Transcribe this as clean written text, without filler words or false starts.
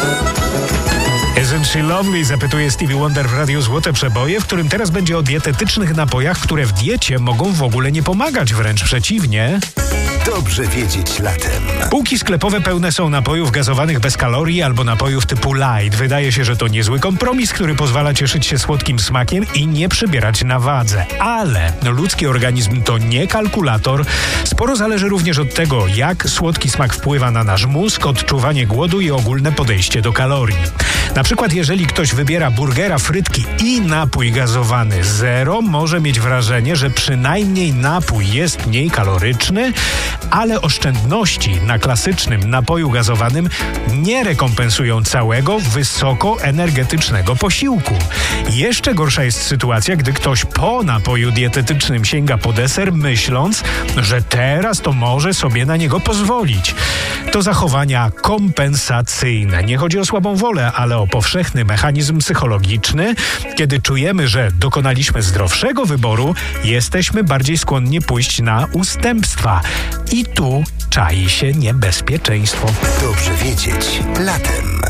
Isn't she lovely? Zapytuje Stevie Wonder w Radiu Złote Przeboje, w którym teraz będzie o dietetycznych napojach, które w diecie mogą w ogóle nie pomagać, wręcz przeciwnie. Dobrze wiedzieć latem. Półki sklepowe pełne są napojów gazowanych bez kalorii albo napojów typu light. Wydaje się, że to niezły kompromis, który pozwala cieszyć się słodkim smakiem i nie przybierać na wadze. Ale ludzki organizm to nie kalkulator. Sporo zależy również od tego, jak słodki smak wpływa na nasz mózg, odczuwanie głodu i ogólne podejście do kalorii. Na przykład jeżeli ktoś wybiera burgera, frytki i napój gazowany zero, może mieć wrażenie, że przynajmniej napój jest mniej kaloryczny, ale oszczędności na klasycznym napoju gazowanym nie rekompensują całego wysokoenergetycznego posiłku. Jeszcze gorsza jest sytuacja, gdy ktoś po napoju dietetycznym sięga po deser, myśląc, że teraz to może sobie na niego pozwolić. To zachowania kompensacyjne. Nie chodzi o słabą wolę, ale o powszechny mechanizm psychologiczny. Kiedy czujemy, że dokonaliśmy zdrowszego wyboru, jesteśmy bardziej skłonni pójść na ustępstwa. I tu czai się niebezpieczeństwo. Dobrze wiedzieć latem.